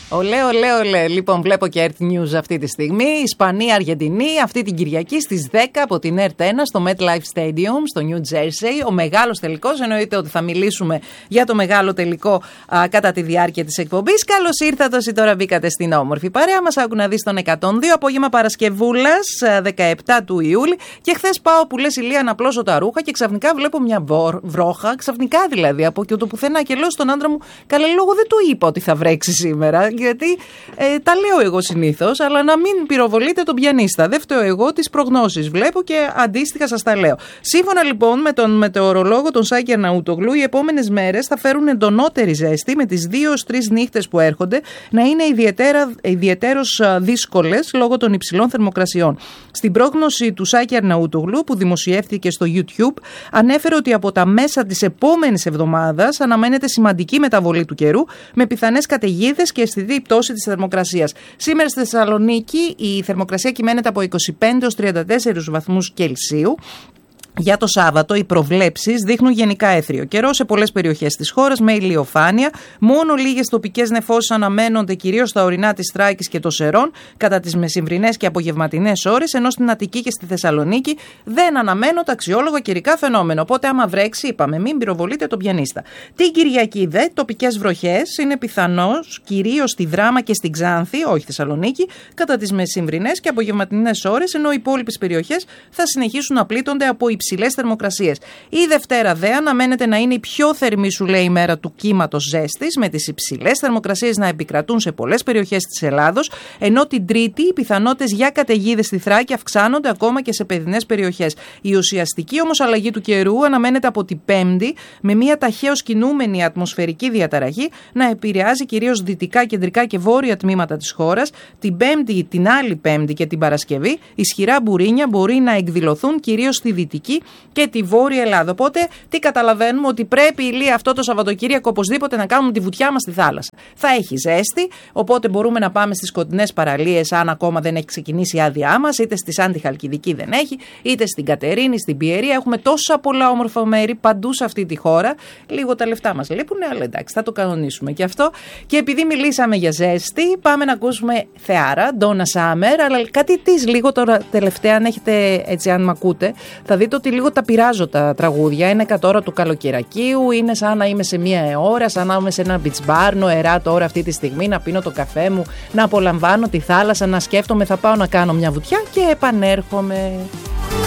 Ολέ, ολέ, ολέ. Λοιπόν, βλέπω και Earth News αυτή τη στιγμή. Ισπανία-Αργεντινή αυτή την Κυριακή στις 10 από την Earth 1 στο MetLife Stadium στο New Jersey. Ο μεγάλος τελικός. Εννοείται ότι θα μιλήσουμε για το μεγάλο τελικό κατά τη διάρκεια της εκπομπής. Καλώς ήρθατε όσοι τώρα μπήκατε στην όμορφη παρέα μας. Άκου να δεις τον 102 απόγευμα Παρασκευούλας 17 του Ιούλη. Και χθες πάω που λες Ηλία να απλώσω τα ρούχα και ξαφνικά βλέπω μια βρόχα. Ξαφνικά δηλαδή από και το πουθενά και λέω στον άντρα μου, καλέ λόγο δεν του είπα ότι θα βρέξει σήμερα. Γιατί τα λέω εγώ συνήθως, αλλά να μην πυροβολείτε τον πιανίστα. Δεν φταίω εγώ, τις προγνώσεις βλέπω και αντίστοιχα σας τα λέω. Σύμφωνα λοιπόν με τον μετεωρολόγο τον Σάκη Αρναούτογλου, οι επόμενες μέρες θα φέρουν εντονότερη ζέστη, με τις 2-3 νύχτες που έρχονται να είναι ιδιαιτέρως δύσκολες λόγω των υψηλών θερμοκρασιών. Στην πρόγνωση του Σάκη Αρναούτογλου, που δημοσιεύτηκε στο YouTube, ανέφερε ότι από τα μέσα της επόμενης εβδομάδας αναμένεται σημαντική μεταβολή του καιρού, με πιθανές καταιγίδες και αισθητή πτώση της θερμοκρασίας. Σήμερα στη Θεσσαλονίκη η θερμοκρασία κυμαίνεται από 25 έως 34 βαθμούς Κελσίου. Για το Σάββατο οι προβλέψεις δείχνουν γενικά έθριο καιρό σε πολλές περιοχές της χώρας με ηλιοφάνεια. Μόνο λίγες τοπικές νεφώσεις αναμένονται κυρίως στα ορεινά της Θράκης και των Σερών κατά τις μεσημβρινές και απογευματινές ώρες, ενώ στην Αττική και στη Θεσσαλονίκη δεν αναμένονται αξιόλογα καιρικά φαινόμενα. Οπότε, άμα βρέξει, είπαμε, μην πυροβολείτε τον πιανίστα. Την Κυριακή δε τοπικές βροχές είναι πιθανώς κυρίως στη Δράμα και στην Ξάνθη, όχι Θεσσαλονίκη, κατά τις μεσημβρινές και απογευματινές ώρες, ενώ οι υπόλοιπες περιοχές θα συνεχίσουν να πλήττονται από υψηλές θερμοκρασίες. Η Δευτέρα δε αναμένεται να είναι η πιο θερμή, σου λέει, ημέρα του κύματος ζέστης, με τις υψηλές θερμοκρασίες να επικρατούν σε πολλές περιοχές της Ελλάδος, ενώ την Τρίτη οι πιθανότητες για καταιγίδες στη Θράκη αυξάνονται ακόμα και σε παιδινές περιοχές. Η ουσιαστική όμως αλλαγή του καιρού αναμένεται από την Πέμπτη, με μια ταχαίως κινούμενη ατμοσφαιρική διαταραχή να επηρεάζει κυρίως δυτικά, κεντρικά και βόρεια τμήματα της χώρας. Την Πέμπτη, την άλλη Πέμπτη και την Παρασκευή, ισχυρά μπουρίνια μπορεί να εκδηλωθούν κυρίως στη δυτική και τη Βόρεια Ελλάδα. Οπότε, τι καταλαβαίνουμε, ότι πρέπει, Ηλία, αυτό το Σαββατοκύριακο οπωσδήποτε να κάνουμε τη βουτιά μας στη θάλασσα. Θα έχει ζέστη, οπότε μπορούμε να πάμε στις σκοτεινές παραλίες, αν ακόμα δεν έχει ξεκινήσει η άδειά μας, είτε στη Σάντι Χαλκιδική δεν έχει, είτε στην Κατερίνη, στην Πιερία. Έχουμε τόσα πολλά όμορφα μέρη παντού σε αυτή τη χώρα. Λίγο τα λεφτά μας λείπουν, αλλά εντάξει, θα το κανονίσουμε και αυτό. Και επειδή μιλήσαμε για ζέστη, πάμε να ακούσουμε Θεάρα, Ντόνα Σάμερ, αλλά κάτι της λίγο τώρα τελευταία, αν έχετε έτσι, αν μ' ακούτε, θα δείτε ότι λίγο τα πειράζω τα τραγούδια. Είναι 100 ώρα του καλοκαιρακίου, είναι σαν να είμαι σε μία ώρα, σαν να είμαι σε ένα beach bar, νοερά τώρα αυτή τη στιγμή, να πίνω το καφέ μου, να απολαμβάνω τη θάλασσα, να σκέφτομαι θα πάω να κάνω μια βουτιά και επανέρχομαι.